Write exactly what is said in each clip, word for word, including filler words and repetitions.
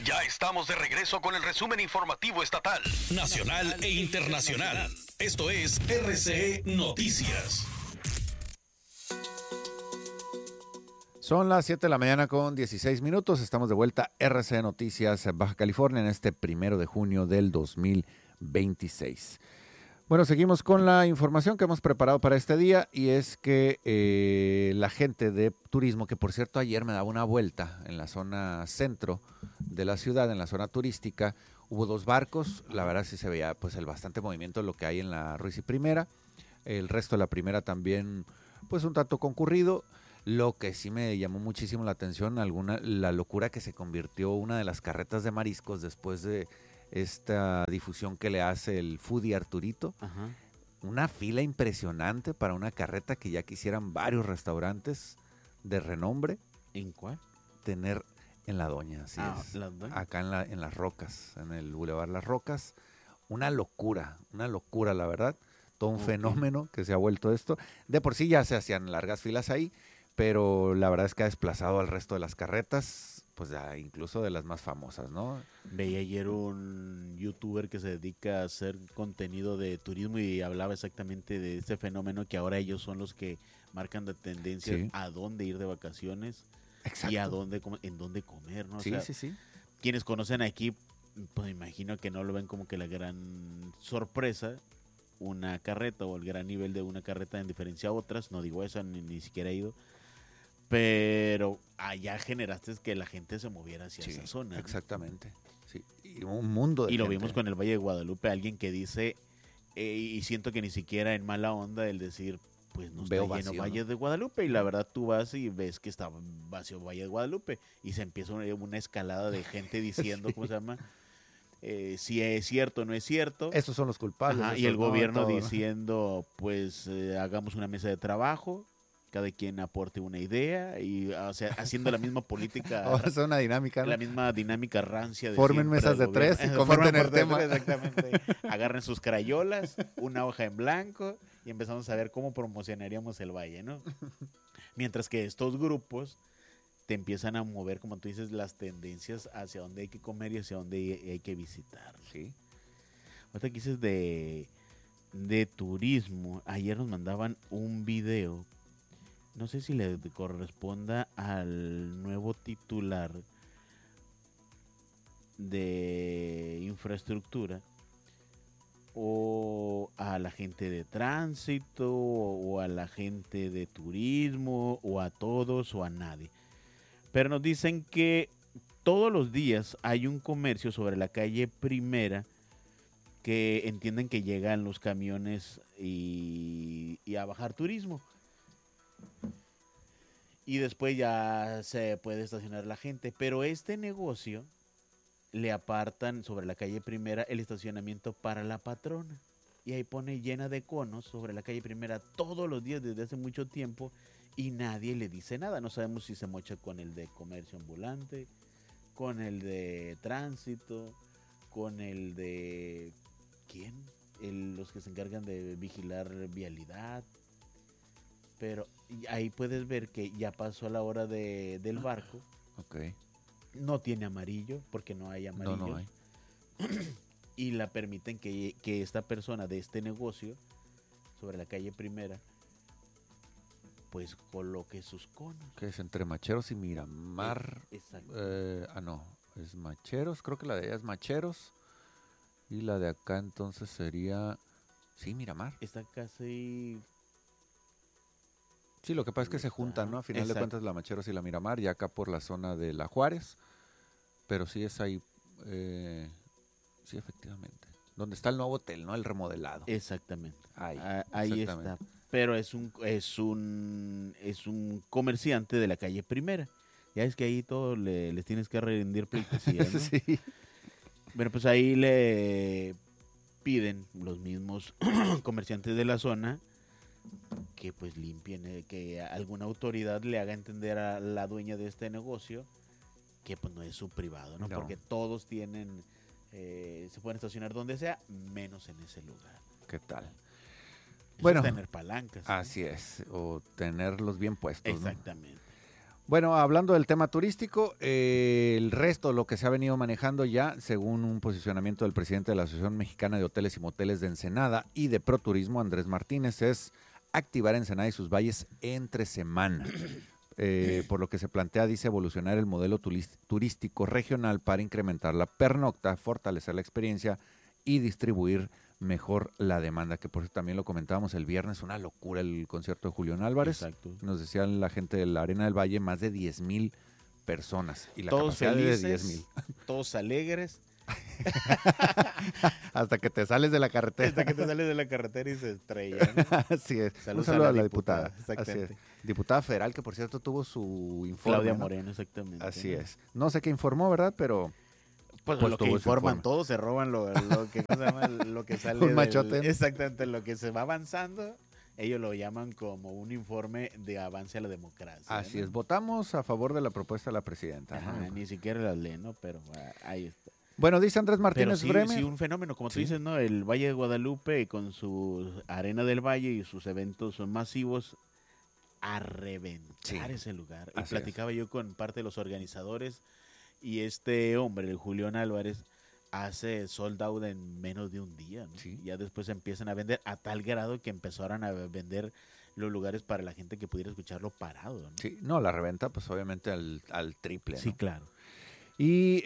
Ya estamos de regreso con el resumen informativo estatal, nacional e internacional. Esto es R C E Noticias. Son las siete de la mañana con dieciséis minutos. Estamos de vuelta R C E Noticias Baja California en este primero de junio del dos mil veintiséis. Bueno, seguimos con la información que hemos preparado para este día y es que eh, la gente de turismo, que por cierto ayer me daba una vuelta en la zona centro de la ciudad, en la zona turística, hubo dos barcos, la verdad sí se veía pues el bastante movimiento de lo que hay en la Ruiz y Primera, el resto de la Primera también pues un tanto concurrido. Lo que sí me llamó muchísimo la atención, alguna, la locura que se convirtió una de las carretas de mariscos después de esta difusión que le hace el foodie Arturito. Ajá. Una fila impresionante para una carreta que ya quisieran varios restaurantes de renombre. ¿En cuál? Tener en La Doña, así Ah, es. ¿La Doña? Acá en, la, en Las Rocas, en el Boulevard Las Rocas. Una locura, una locura, la verdad. Todo un Ok. fenómeno que se ha vuelto esto. De por sí ya se hacían largas filas ahí, pero la verdad es que ha desplazado al resto de las carretas, pues ya incluso de las más famosas, ¿no? Veía ayer un youtuber que se dedica a hacer contenido de turismo y hablaba exactamente de este fenómeno que ahora ellos son los que marcan la tendencia Sí. a dónde ir de vacaciones Exacto. y a dónde com- en dónde comer, ¿no? O Sí, sea, sí, sí. quienes conocen aquí, pues me imagino que no lo ven como que la gran sorpresa, una carreta o el gran nivel de una carreta en diferencia a otras, no digo eso, ni, ni siquiera he ido, pero allá generaste que la gente se moviera hacia Sí, esa zona, ¿no? exactamente. Sí. Y un mundo de Y lo gente. vimos con el Valle de Guadalupe, alguien que dice, eh, y siento que ni siquiera en mala onda el decir, pues no está Veo lleno vacío, Valle ¿no? de Guadalupe, y la verdad tú vas y ves que está vacío Valle de Guadalupe, y se empieza una, una escalada de gente diciendo, Sí. ¿cómo se llama? Eh, si es cierto o no es cierto. Esos son los culpables. Ajá, y esos el no, de gobierno todo, ¿no? diciendo, pues eh, hagamos una mesa de trabajo, cada quien aporte una idea, y o sea, haciendo la misma política, Vamos a hacer una dinámica, ¿no? la misma dinámica rancia de Formen siempre mesas del de tres gobierno. y comenten Formen el por tema. tres, exactamente. Agarren sus crayolas, una hoja en blanco y empezamos a ver cómo promocionaríamos el valle, ¿no? Mientras que estos grupos te empiezan a mover, como tú dices, las tendencias hacia dónde hay que comer y hacia dónde hay hay que visitar. Sí. Ahorita que dices de, de turismo, ayer nos mandaban un video, no sé si le corresponda al nuevo titular de infraestructura o a la gente de tránsito o a la gente de turismo o a todos o a nadie. Pero nos dicen que todos los días hay un comercio sobre la calle Primera que entienden que llegan los camiones y, y a bajar turismo. Y después ya se puede estacionar la gente. Pero este negocio le apartan sobre la calle Primera el estacionamiento para la patrona. Y ahí pone llena de conos sobre la calle Primera todos los días desde hace mucho tiempo y nadie le dice nada. No sabemos si se mocha con el de comercio ambulante, con el de tránsito, con el de... ¿Quién? El- los que se encargan de vigilar vialidad. Pero ahí puedes ver que ya pasó la hora de, del barco. Ok. No tiene amarillo, porque no hay amarillo. No, no hay. Y la permiten que, que esta persona de este negocio, sobre la calle Primera, pues coloque sus conos. Que es entre Macheros y Miramar. Eh, exacto. Eh, ah, no. Es Macheros. Creo que la de allá es Macheros. Y la de acá entonces sería... Sí, Miramar. Está casi... Sí, lo que pasa es que se Está- juntan, ¿no? A final de exacto. cuentas la Macheros y la Miramar, ya acá por la zona de la Juárez. Pero sí es ahí... eh, sí, efectivamente. Donde está el nuevo hotel, ¿no? El remodelado. Exactamente. Ahí, Ah, ahí exactamente. está. Pero es un, es un es un comerciante de la calle Primera. Ya es que ahí todo le, les tienes que rendir pleitesía, ¿no? Sí. Bueno, pues ahí le piden los mismos comerciantes de la zona que pues limpien, eh, que alguna autoridad le haga entender a la dueña de este negocio que pues no es su privado, ¿no? No. Porque todos tienen, eh, se pueden estacionar donde sea, menos en ese lugar. ¿Qué tal? Eso Bueno, es tener palancas. ¿no? Así es. O tenerlos bien puestos, ¿no? Exactamente. Bueno, hablando del tema turístico, eh, el resto, lo que se ha venido manejando ya, según un posicionamiento del presidente de la Asociación Mexicana de Hoteles y Moteles de Ensenada y de ProTurismo, Andrés Martínez, es activar Ensenada y sus valles entre semana. Eh, por lo que se plantea, dice, evolucionar el modelo turístico regional para incrementar la pernocta, fortalecer la experiencia y distribuir mejor la demanda, que por eso también lo comentábamos el viernes, una locura el concierto de Julián Álvarez. Exacto. Nos decían la gente de la Arena del Valle, más de diez mil personas. Y la todos capacidad felices, de diez mil. Todos alegres. Hasta que te sales de la carretera. Hasta que te sales de la carretera y se estrellan. Así es. Saludos Un saludo a a la la diputada, diputada. Así es. Diputada federal, que por cierto tuvo su informe. Claudia ¿no? Moreno, exactamente. Así es. No sé qué informó, ¿verdad? Pero... Pues, Pues lo que tuvo su informan informe. todos, se roban lo, lo que, ¿cómo se llama? Lo que sale. Un del- machote. Exactamente, lo que se va avanzando, ellos lo llaman como un informe de avance a la democracia. Así ¿no? es. Votamos a favor de la propuesta de la presidenta. Ajá, ¿no? ni siquiera las leen, ¿no? Pero ah, ahí está. Bueno, dice Andrés Pero Martínez sí, Bremer. sí, un fenómeno, como tú Sí. dices, ¿no? El Valle de Guadalupe con su Arena del Valle y sus eventos masivos a reventar Sí. ese lugar. Y Así platicaba yo con parte de los organizadores y este hombre, el Julián Álvarez, hace sold out en menos de un día, ¿no? Sí. Ya después empiezan a vender a tal grado que empezaron a vender los lugares para la gente que pudiera escucharlo parado, ¿no? Sí, no, la reventa, pues obviamente al, al triple. Sí, ¿no? claro. Y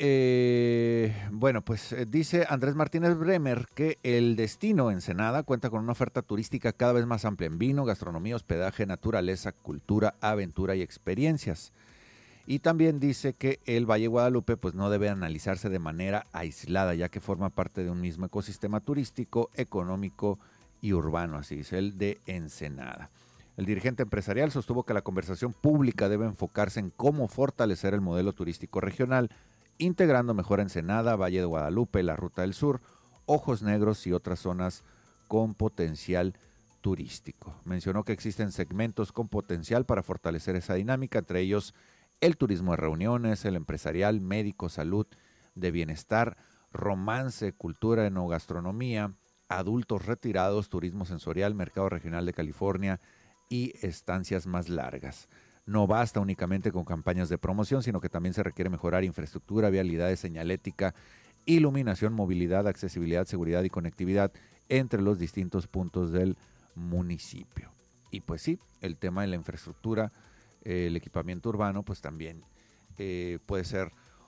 eh, bueno, pues eh, dice Andrés Martínez Bremer que el destino Ensenada cuenta con una oferta turística cada vez más amplia en vino, gastronomía, hospedaje, naturaleza, cultura, aventura y experiencias. Y también dice que el Valle Guadalupe pues no debe analizarse de manera aislada, ya que forma parte de un mismo ecosistema turístico, económico y urbano, así dice él, de Ensenada. El dirigente empresarial sostuvo que la conversación pública debe enfocarse en cómo fortalecer el modelo turístico regional, integrando mejor Ensenada, Valle de Guadalupe, la Ruta del Sur, Ojos Negros y otras zonas con potencial turístico. Mencionó que existen segmentos con potencial para fortalecer esa dinámica, entre ellos el turismo de reuniones, el empresarial, médico, salud, de bienestar, romance, cultura, enogastronomía, adultos retirados, turismo sensorial, mercado regional de California y estancias más largas. No basta únicamente con campañas de promoción, sino que también se requiere mejorar infraestructura, vialidades, señalética, iluminación, movilidad, accesibilidad, seguridad y conectividad entre los distintos puntos del municipio. Y pues sí, el tema de la infraestructura, eh, el equipamiento urbano, pues también eh, puede ser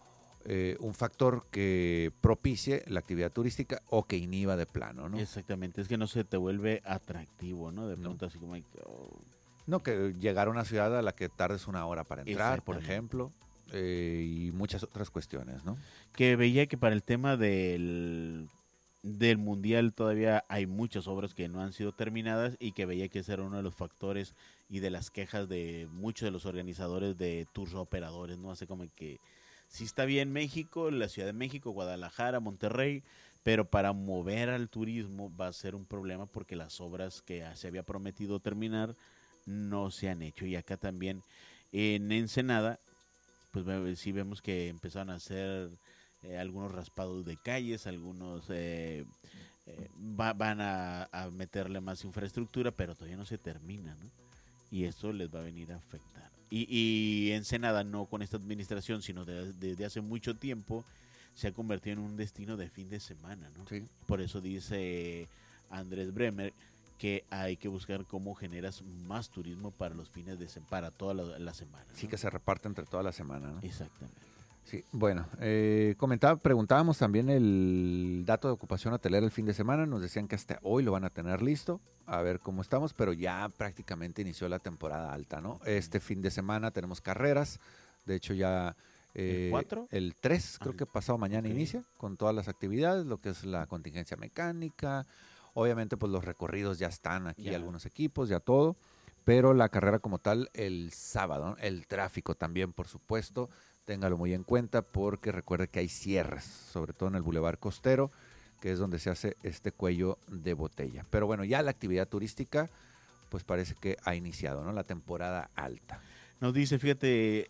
eh, un factor que propicie la actividad turística o que inhiba de plano, ¿no? Exactamente, es que no se te vuelve atractivo, ¿no? De No. pronto así como... oh, No, que llegar a una ciudad a la que tardes una hora para entrar, por Exactamente. ejemplo, eh, y muchas otras cuestiones, ¿no? que veía que para el tema del, del mundial todavía hay muchas obras que no han sido terminadas y que veía que ese era uno de los factores y de las quejas de muchos de los organizadores de tours operadores, ¿no? Así como que sí está bien México, la Ciudad de México, Guadalajara, Monterrey, pero para mover al turismo va a ser un problema porque las obras que se había prometido terminar no se han hecho. Y acá también en Ensenada, pues ve- sí vemos que empezaron a hacer eh, algunos raspados de calles, algunos eh, eh, va- van a, a meterle más infraestructura, pero todavía no se termina, ¿no? Y esto les va a venir a afectar. Y, y Ensenada, no con esta administración, sino de- desde hace mucho tiempo, se ha convertido en un destino de fin de semana, ¿no? Sí. Por eso dice Andrés Bremer que hay que buscar cómo generas más turismo para los fines de semana, para toda la, la semana, ¿no? Sí, que se reparte entre toda la semana, ¿no? Exactamente. Sí, bueno, eh, comentaba, preguntábamos también el dato de ocupación hotelera el fin de semana, nos decían que hasta hoy lo van a tener listo, a ver cómo estamos, pero ya prácticamente inició la temporada alta, ¿no? Este fin de semana tenemos carreras, de hecho ya... ¿El cuatro? El tres, creo Ah, que pasado mañana ok. inicia, con todas las actividades, lo que es la contingencia mecánica, obviamente pues los recorridos ya están aquí, Ya. algunos equipos, ya todo, pero la carrera como tal el sábado, ¿no? El tráfico también, por supuesto, téngalo muy en cuenta porque recuerde que hay cierres, sobre todo en el Boulevard Costero, que es donde se hace este cuello de botella. Pero bueno, ya la actividad turística, pues parece que ha iniciado, ¿no? La temporada alta. Nos dice, fíjate,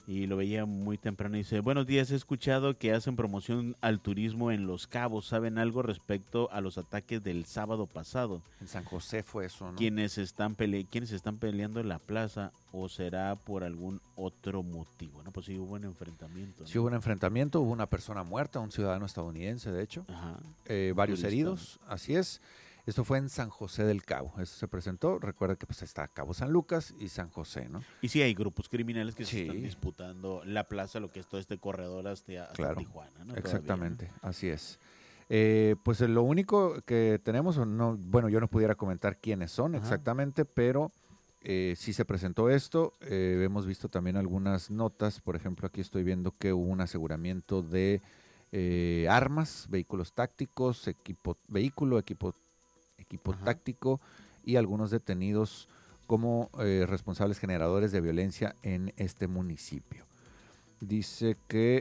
Y lo veía muy temprano y dice, buenos días, he escuchado que hacen promoción al turismo en Los Cabos. ¿Saben algo respecto a los ataques del sábado pasado? En San José fue eso, ¿no? ¿Quiénes están, pele ¿Quiénes están peleando en la plaza o será por algún otro motivo? No, pues sí hubo un enfrentamiento, ¿no? Sí hubo un enfrentamiento, hubo una persona muerta, un ciudadano estadounidense, de hecho. Ajá. Eh, varios Turista. heridos, así es. Esto fue en San José del Cabo. Eso se presentó. Recuerda que pues está Cabo San Lucas y San José, ¿no? Y sí hay grupos criminales que Sí. se están disputando la plaza, lo que es todo este corredor hasta, hasta Claro. Tijuana, ¿no? Exactamente, Todavía, ¿no? así es. Eh, pues lo único que tenemos, no, bueno, yo no pudiera comentar quiénes son Ajá. exactamente, pero eh, sí se presentó esto. Eh, hemos visto también algunas notas. Por ejemplo, aquí estoy viendo que hubo un aseguramiento de eh, armas, vehículos tácticos, equipo, vehículo, equipo equipo Ajá. táctico y algunos detenidos como eh, responsables generadores de violencia en este municipio. Dice que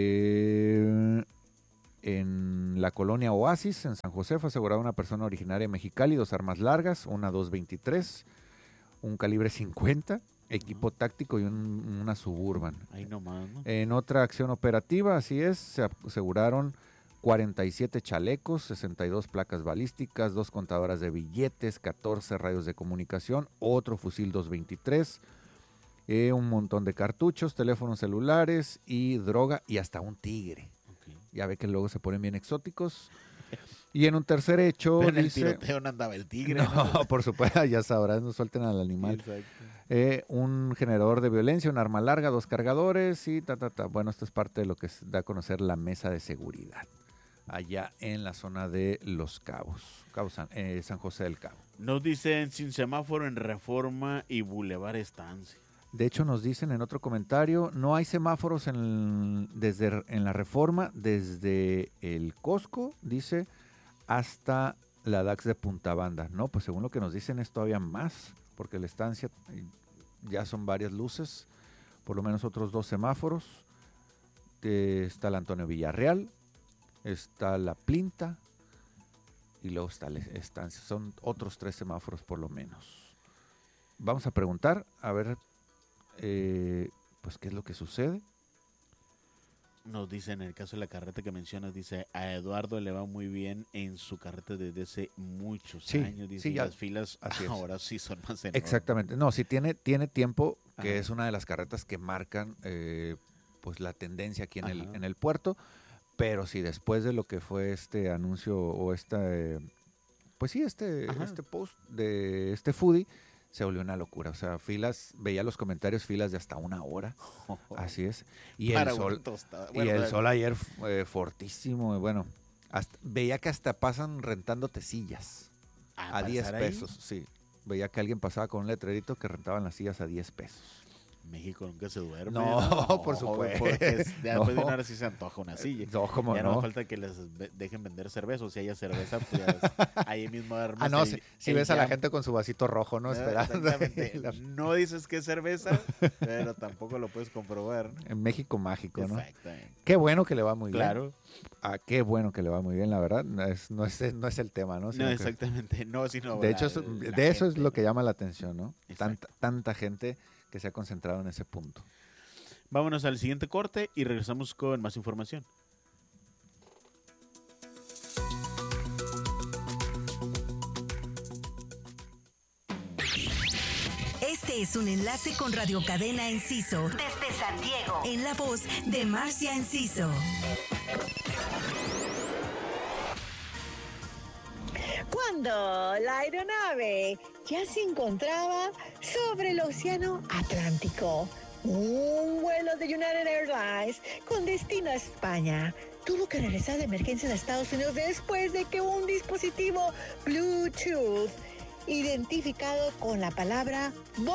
eh, en la colonia Oasis, en San José, fue asegurada una persona originaria de Mexicali, dos armas largas, una dos veintitrés, un calibre cincuenta, equipo Ajá. táctico y un- una Suburban. Ahí nomás, ¿no? En otra acción operativa, así es, se aseguraron cuarenta y siete chalecos, sesenta y dos placas balísticas, dos contadoras de billetes, catorce radios de comunicación, otro fusil dos veintitrés, eh, un montón de cartuchos, teléfonos celulares y droga y hasta un tigre. Ok. Ya ve que luego se ponen bien exóticos. Y en un tercer hecho Pero en el dice... tiroteo no andaba el tigre, No, por supuesto, ya sabrás, no suelten al animal. Exacto. Eh, un generador de violencia, un arma larga, dos cargadores y ta, ta, ta. Bueno, esto es parte de lo que da a conocer la mesa de seguridad allá en la zona de Los Cabos, Cabo San, eh, San José del Cabo. Nos dicen sin semáforo en Reforma y Boulevard Estancia. De hecho, nos dicen en otro comentario, no hay semáforos en, desde, en la Reforma desde el Costco, dice, hasta la Dax de Punta Banda. No, pues según lo que nos dicen es todavía más, porque la estancia eh, ya son varias luces, por lo menos otros dos semáforos. Eh, está el Antonio Villarreal, está la Plinta y luego está la estancia. Son otros tres semáforos por lo menos. Vamos a preguntar, a ver, eh, pues qué es lo que sucede. Nos dicen, en el caso de la carreta que mencionas, dice, a Eduardo le va muy bien en su carreta desde hace muchos Sí, años. Dice, sí, y ya, las filas así es. ahora sí son más enormes. Exactamente. No, sí tiene, tiene tiempo, que Ajá. es una de las carretas que marcan eh, pues la tendencia aquí en el, Ajá. en el puerto. Pero sí, después de lo que fue este anuncio o esta, eh, pues sí, este, Ajá. este post de este foodie, se volvió una locura. O sea, filas, veía los comentarios, filas de hasta una hora. Así es. Y Para el una sol, tostada. y Bueno, el para- sol ayer eh, fortísimo. y Bueno, hasta- veía que hasta pasan rentándote sillas Ah, a ¿para diez estar ahí? pesos. Sí, veía que alguien pasaba con un letrerito que rentaban las sillas a diez pesos. México nunca se duerme. No, por supuesto. Porque es- ya después de No. una hora sí se antoja una silla. No, como Ya no no. falta que les ve- dejen vender cerveza. O si haya cerveza, pues ya es- ahí mismo armas Ah, no, el- si, si el ves a la jam. gente con su vasito rojo, ¿no? Ah, Esperando. exactamente. No dices que es cerveza, pero tampoco lo puedes comprobar, ¿no? En México mágico, ¿no? Exactamente. Qué bueno que le va muy bien. Claro. Ah, qué bueno que le va muy bien, la verdad. No es, no es, no es el tema, ¿no? No, Sino que- exactamente. No, sino de la- hecho, es- la de eso es gente, lo que ¿no? llama la atención, ¿no? Exacto. Tanta, tanta gente que se ha concentrado en ese punto. Vámonos al siguiente corte y regresamos con más información. Este es un enlace con Radio Cadena Enciso. Desde San Diego. En la voz de Marcia Enciso. Cuando la aeronave ya se encontraba sobre el Océano Atlántico, un vuelo de United Airlines con destino a España tuvo que regresar de emergencia a Estados Unidos después de que un dispositivo Bluetooth identificado con la palabra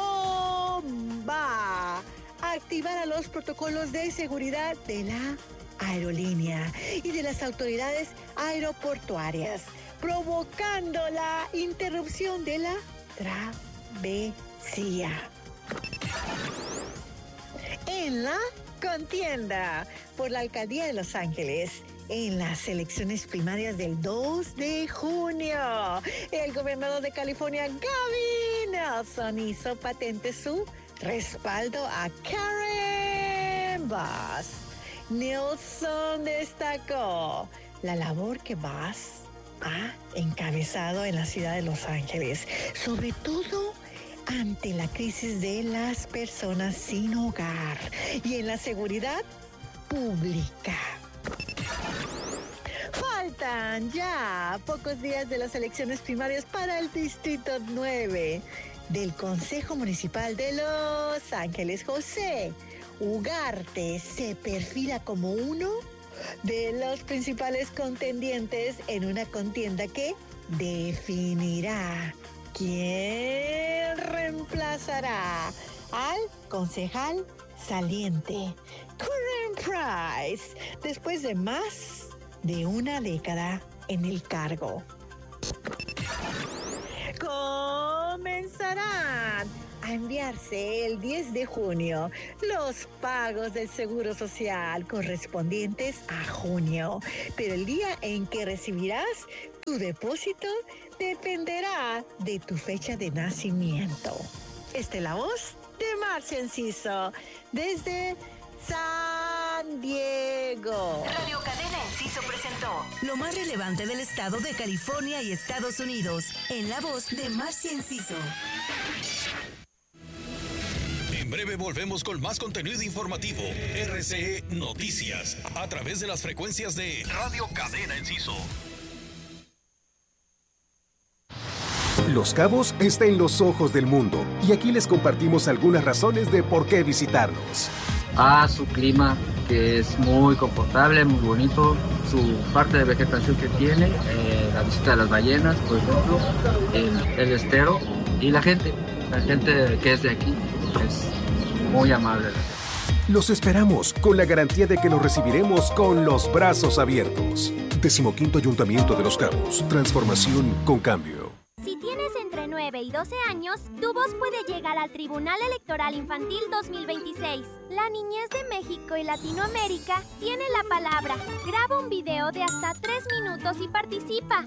bomba activara los protocolos de seguridad de la aerolínea y de las autoridades aeroportuarias, provocando la interrupción de la travesía. En la contienda por la alcaldía de Los Ángeles, en las elecciones primarias del dos de junio, el gobernador de California, Gavin Newsom, hizo patente su respaldo a Karen Bass. Nelson destacó la labor que Bass ha encabezado en la ciudad de Los Ángeles, sobre todo ante la crisis de las personas sin hogar y en la seguridad pública. Faltan ya pocos días de las elecciones primarias para el Distrito nueve del Consejo Municipal de Los Ángeles. José Ugarte se perfila como uno de los principales contendientes en una contienda que definirá quién reemplazará al concejal saliente Curran Price después de más de una década en el cargo. Comenzarán a enviarse el diez de junio los pagos del Seguro Social correspondientes a junio, pero el día en que recibirás tu depósito dependerá de tu fecha de nacimiento. Esta es la voz de Marcia Enciso desde San Diego. Radio Cadena Enciso presentó lo más relevante del estado de California y Estados Unidos en la voz de Marcia Enciso. En breve volvemos con más contenido informativo. R C E Noticias, a través de las frecuencias de Radio Cadena Enciso. Los Cabos está en los ojos del mundo y aquí les compartimos algunas razones de por qué visitarnos. A su clima, que es muy confortable, muy bonito, su parte de vegetación que tiene, eh, la visita de las ballenas, por ejemplo, el, el estero y la gente, la gente que es de aquí es muy amable. Los esperamos con la garantía de que los recibiremos con los brazos abiertos. Decimoquinto Ayuntamiento de Los Cabos, transformación con cambio. Si tienes entre nueve y doce años, tu voz puede llegar al Tribunal Electoral Infantil dos mil veintiséis. La niñez de México y Latinoamérica tiene la palabra. Graba un video de hasta tres minutos y participa.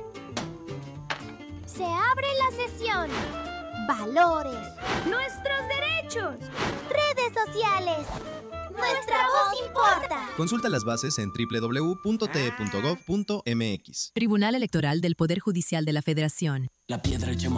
Se abre la sesión. Valores. Nuestros derechos. Redes sociales. Nuestra voz importa. Consulta las bases en doble u doble u doble u punto t e punto gov punto m x. Tribunal Electoral del Poder Judicial de la Federación. La piedra